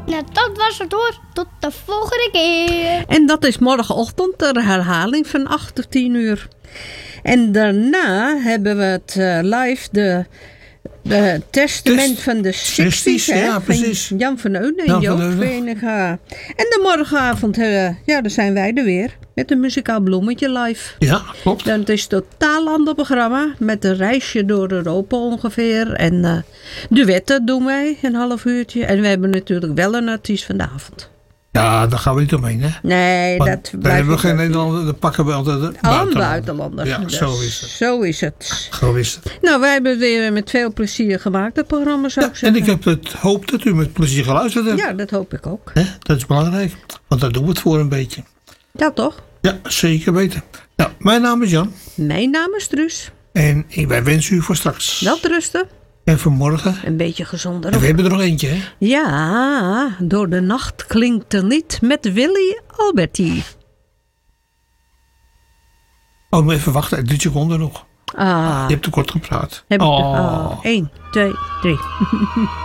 Nou, dat was het hoor. Tot de volgende keer. En dat is morgenochtend de herhaling van 8 of 10 uur. En daarna hebben we het live de testament van de 60's. Hè, ja, precies. Van Jan van Eunen en Joop Venega. En de morgenavond, daar zijn wij er weer. Met een muzikaal bloemetje live. Ja, klopt. Dan het is een totaal ander programma. Met een reisje door Europa ongeveer. En duetten doen wij, een half uurtje. En we hebben natuurlijk wel een artiest van de avond. Ja, daar gaan we niet omheen, hè? Nee, want dat daar hebben we geen Nederlander, dan pakken we altijd buitenlanders. Ja, dus zo is het. Zo is het. Zo is het. Nou, wij hebben het weer met veel plezier gemaakt, het programma, zou ik zeggen. En ik heb het hoop dat u met plezier geluisterd hebt. Ja, dat hoop ik ook. Dat is belangrijk, want daar doen we het voor een beetje. Ja, toch? Ja, zeker weten. Nou, mijn naam is Jan. Mijn naam is Truus. En wij wensen u voor straks. Welterusten. En voor morgen. Een beetje gezonder. En we hebben er nog eentje, hè? Ja, door de nacht klinkt een lied met Willy Alberti. Oh, maar even wachten. 3 seconden nog. Je hebt te kort gepraat. 1, 2, 3.